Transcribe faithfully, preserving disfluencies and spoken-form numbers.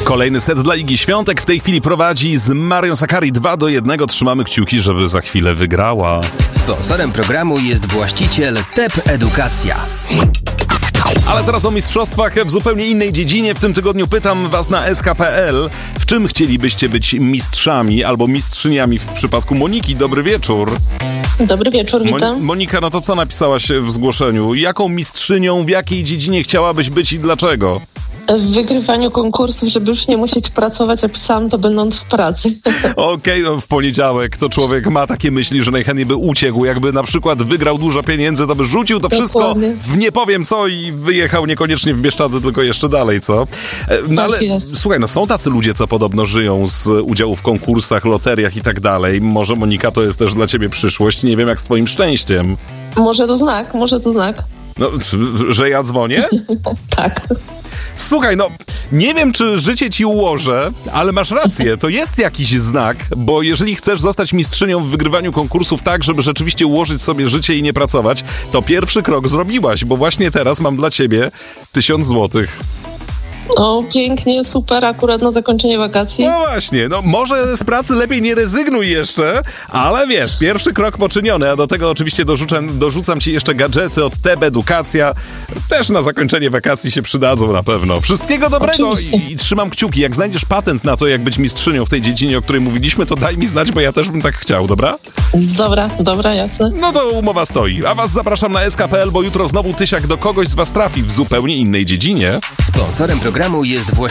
Kolejny set dla Igi Świątek w tej chwili prowadzi z Marią Sakkari dwa do jednego. Trzymamy kciuki, żeby za chwilę wygrała. Sponsorem programu jest właściciel T E P Edukacja. Ale teraz o mistrzostwach w zupełnie innej dziedzinie. W tym tygodniu pytam was na S K kropka P L, w czym chcielibyście być mistrzami albo mistrzyniami w przypadku Moniki. Dobry wieczór. Dobry wieczór, witam. Mon- Monika, no to co napisałaś w zgłoszeniu? Jaką mistrzynią, w jakiej dziedzinie chciałabyś być i dlaczego? W wygrywaniu konkursów, żeby już nie musieć pracować, a pisałam to będąc w pracy. Okej, okay, no w poniedziałek to człowiek ma takie myśli, że najchętniej by uciekł. Jakby na przykład wygrał dużo pieniędzy, to by rzucił to Dokładnie. wszystko w nie powiem co i wyjechał niekoniecznie w Bieszczady, tylko jeszcze dalej, co? No Tak ale jest. słuchaj, no są tacy ludzie, co podobno żyją z udziału w konkursach, loteriach i tak dalej. Może, Monika, to jest też dla ciebie przyszłość. Nie wiem, jak z twoim szczęściem. Może to znak, może to znak. No, że ja dzwonię? Tak. Słuchaj, no nie wiem, czy życie ci ułożę, ale masz rację, to jest jakiś znak, bo jeżeli chcesz zostać mistrzynią w wygrywaniu konkursów tak, żeby rzeczywiście ułożyć sobie życie i nie pracować, to pierwszy krok zrobiłaś, bo właśnie teraz mam dla ciebie tysiąc złotych. No, pięknie, super, akurat na zakończenie wakacji. No właśnie, no może z pracy lepiej nie rezygnuj jeszcze, ale wiesz, pierwszy krok poczyniony, a do tego oczywiście dorzucam, dorzucam ci jeszcze gadżety od T E P Edukacja. Też na zakończenie wakacji się przydadzą na pewno. Wszystkiego dobrego i, i trzymam kciuki. Jak znajdziesz patent na to, jak być mistrzynią w tej dziedzinie, o której mówiliśmy, to daj mi znać, bo ja też bym tak chciał, dobra? Dobra, dobra, jasne. No to umowa stoi. A was zapraszam na S K kropka P L, bo jutro znowu tysiak do kogoś z was trafi w zupełnie innej dziedzinie. Sponsorem programu jest właściciel